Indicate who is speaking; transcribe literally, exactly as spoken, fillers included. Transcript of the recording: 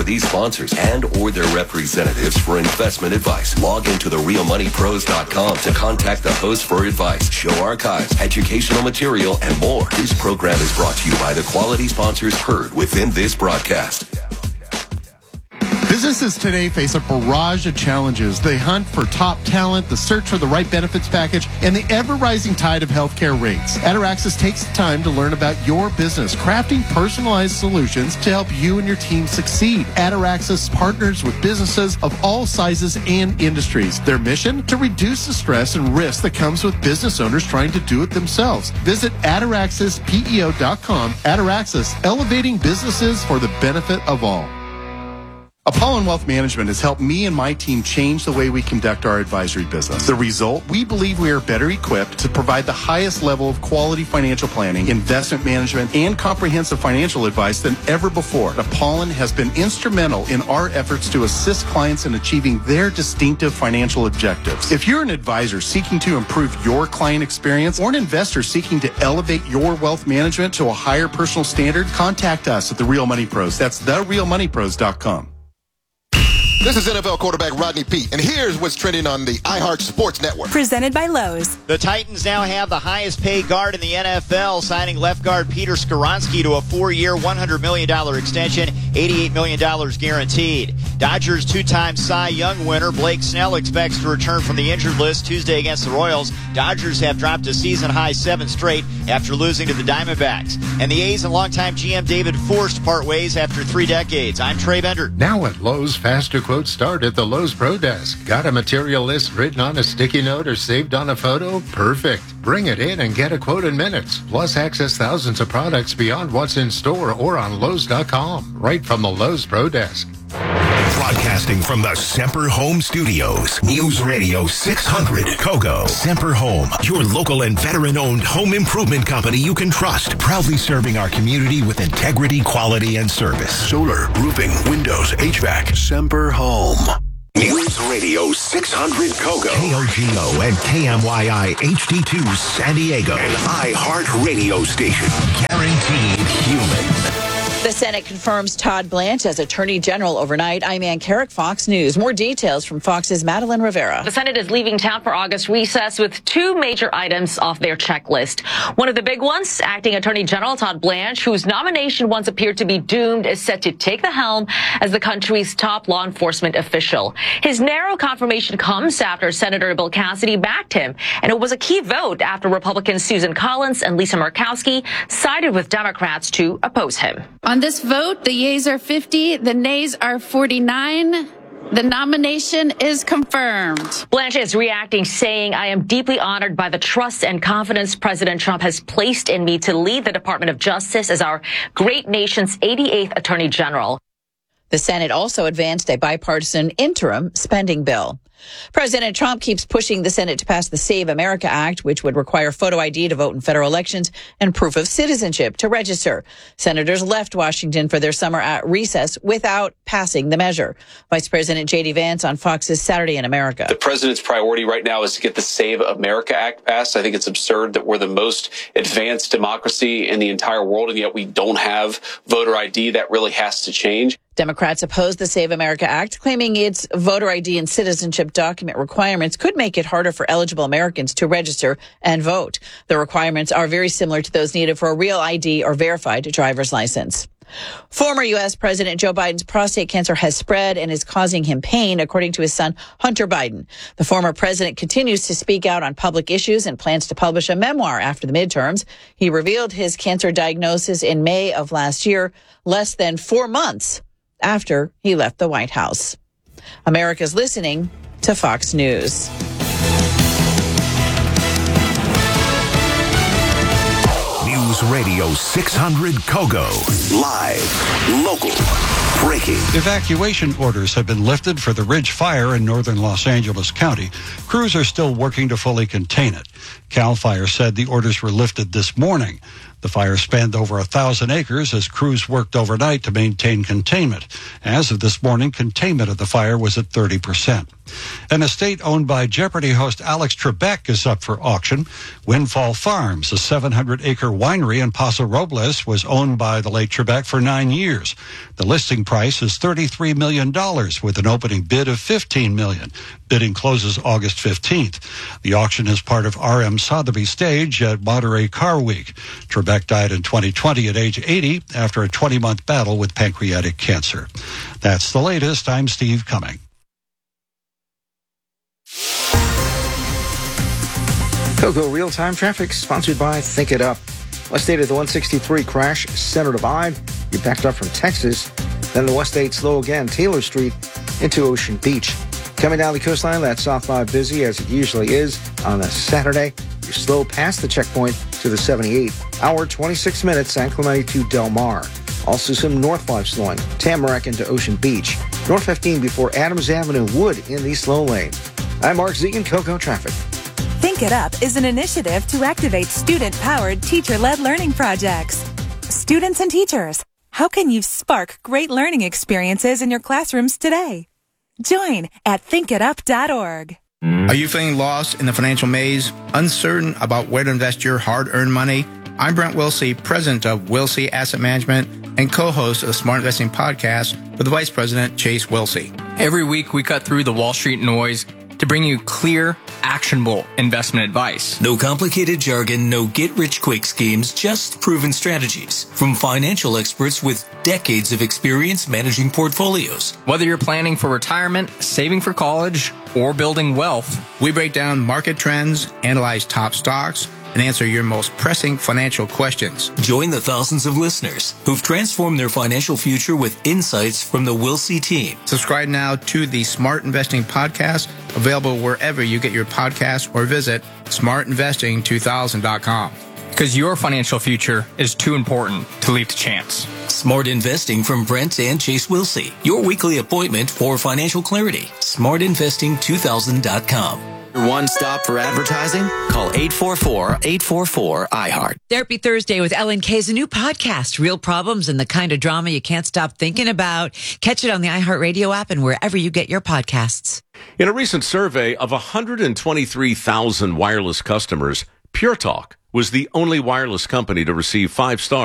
Speaker 1: these sponsors and or their representatives for investment advice. Log into the real money pros dot com to contact the host for advice, show archives, educational material, and more. This program is brought to you by the quality sponsors heard within this broadcast.
Speaker 2: Businesses today face a barrage of challenges. They hunt for top talent, the search for the right benefits package, and the ever-rising tide of healthcare rates. Ataraxis takes the time to learn about your business, crafting personalized solutions to help you and your team succeed. Ataraxis partners with businesses of all sizes and industries. Their mission? To reduce the stress and risk that comes with business owners trying to do it themselves. Visit ataraxis P E O dot com. Ataraxis, elevating businesses for the benefit of all. Apollon Wealth Management has helped me and my team change the way we conduct our advisory business. The result? We believe we are better equipped to provide the highest level of quality financial planning, investment management, and comprehensive financial advice than ever before. Apollon has been instrumental in our efforts to assist clients in achieving their distinctive financial objectives. If you're an advisor seeking to improve your client experience or an investor seeking to elevate your wealth management to a higher personal standard, contact us at The Real Money Pros. That's the real money pros dot com.
Speaker 3: This is N F L quarterback Rodney Peete, and here's what's trending on the iHeart Sports Network.
Speaker 4: Presented by Lowe's.
Speaker 5: The Titans now have the highest paid guard in the N F L, signing left guard Peter Skoronski to a four-year, one hundred million dollars extension, eighty-eight million dollars guaranteed. Dodgers two-time Cy Young winner Blake Snell expects to return from the injured list Tuesday against the Royals. Dodgers have dropped a season-high seven straight after losing to the Diamondbacks. And the A's and longtime G M David Forst part ways after three decades. I'm Trey Bender.
Speaker 6: Now at Lowe's, faster quotes start at the Lowe's Pro Desk. Got a material list written on a sticky note or saved on a photo? Perfect. Bring it in and get a quote in minutes. Plus, access thousands of products beyond what's in store or on Lowe's dot com. Right from the Lowe's Pro Desk.
Speaker 7: Broadcasting from the Semper Home Studios, News Radio six hundred Kogo. Semper Home, your local and veteran-owned home improvement company you can trust. Proudly serving our community with integrity, quality, and service. Solar, roofing, windows, H V A C. Semper Home. News Radio six hundred Kogo. K O G O and K M Y I H D two San Diego. An iHeart radio station. Guaranteed human.
Speaker 8: The Senate confirms Todd Blanche as Attorney General overnight. I'm Ann Carrick, Fox News. More details from Fox's Madeline Rivera.
Speaker 9: The Senate is leaving town for August recess with two major items off their checklist. One of the big ones, acting Attorney General Todd Blanche, whose nomination once appeared to be doomed, is set to take the helm as the country's top law enforcement official. His narrow confirmation comes after Senator Bill Cassidy backed him, and it was a key vote after Republicans Susan Collins and Lisa Murkowski sided with Democrats to oppose him.
Speaker 10: On this vote, the yeas are fifty, the nays are forty-nine. The nomination is confirmed.
Speaker 9: Blanche is reacting, saying, I am deeply honored by the trust and confidence President Trump has placed in me to lead the Department of Justice as our great nation's eighty-eighth Attorney General.
Speaker 8: The Senate also advanced a bipartisan interim spending bill. President Trump keeps pushing the Senate to pass the Save America Act, which would require photo I D to vote in federal elections and proof of citizenship to register. Senators left Washington for their summer at recess without passing the measure. Vice President J D Vance on Fox's Saturday in America.
Speaker 11: The president's priority right now is to get the Save America Act passed. I think it's absurd that we're the most advanced democracy in the entire world, and yet we don't have voter I D. That really has to change.
Speaker 8: Democrats oppose the Save America Act, claiming its voter I D and citizenship document requirements could make it harder for eligible Americans to register and vote. The requirements are very similar to those needed for a real I D or verified driver's license. Former U S. President Joe Biden's prostate cancer has spread and is causing him pain, according to his son, Hunter Biden. The former president continues to speak out on public issues and plans to publish a memoir after the midterms. He revealed his cancer diagnosis in May of last year, less than four months after he left the White House. America's listening to Fox News.
Speaker 7: News Radio six hundred Kogo. Live, local, breaking.
Speaker 12: Evacuation orders have been lifted for the Ridge Fire in northern Los Angeles County. Crews are still working to fully contain it. CAL FIRE said the orders were lifted this morning. The fire spanned over a thousand acres as crews worked overnight to maintain containment. As of this morning, containment of the fire was at thirty percent. An estate owned by Jeopardy host Alex Trebek is up for auction. Windfall Farms, a seven hundred acre winery in Paso Robles, was owned by the late Trebek for nine years. The listing price is thirty-three million dollars with an opening bid of fifteen million dollars. Bidding closes August fifteenth. The auction is part of R M Sotheby's stage at Monterey Car Week. Trebek died in twenty twenty at age eighty after a twenty-month battle with pancreatic cancer. That's the latest. I'm Steve Cumming.
Speaker 4: Coco real-time traffic sponsored by Think It Up. West eight of the one sixty-three crash, Center Divide. You're backed up from Texas. Then the West eight slow again, Taylor Street into Ocean Beach. Coming down the coastline, that southbound busy as it usually is on a Saturday. You're slow past the checkpoint to the seventy-eight. Hour, twenty-six minutes, San Clemente to Del Mar. Also some north five slowing, Tamarack into Ocean Beach. North fifteen before Adams Avenue Wood in the slow lane. I'm Mark Zegan, Coco Traffic.
Speaker 13: Think It Up is an initiative to activate student-powered, teacher-led learning projects. Students and teachers, how can you spark great learning experiences in your classrooms today? Join at think it up dot org.
Speaker 14: Are you feeling lost in the financial maze, uncertain about where to invest your hard-earned money? I'm Brent Wilsey, president of Wilsey Asset Management and co-host of the Smart Investing Podcast with the Vice President, Chase Wilsey.
Speaker 15: Every week, we cut through the Wall Street noise to bring you clear, actionable investment advice.
Speaker 16: No complicated jargon, no get-rich-quick schemes, just proven strategies from financial experts with decades of experience managing portfolios.
Speaker 15: Whether you're planning for retirement, saving for college, or building wealth,
Speaker 14: we break down market trends, analyze top stocks, and answer your most pressing financial questions.
Speaker 16: Join the thousands of listeners who've transformed their financial future with insights from the Wilsey team.
Speaker 14: Subscribe now to the Smart Investing Podcast, available wherever you get your podcasts, or visit smart investing two thousand dot com.
Speaker 15: Because your financial future is too important to leave to chance.
Speaker 16: Smart Investing from Brent and Chase Wilsey. Your weekly appointment for financial clarity. smart investing two thousand dot com.
Speaker 17: Your one stop for advertising? Call eight four four, eight four four, I heart.
Speaker 18: Therapy Thursday with Ellen K is a new podcast. Real problems and the kind of drama you can't stop thinking about. Catch it on the iHeartRadio app and wherever you get your podcasts.
Speaker 19: In a recent survey of one hundred twenty-three thousand wireless customers, Pure Talk was the only wireless company to receive five stars.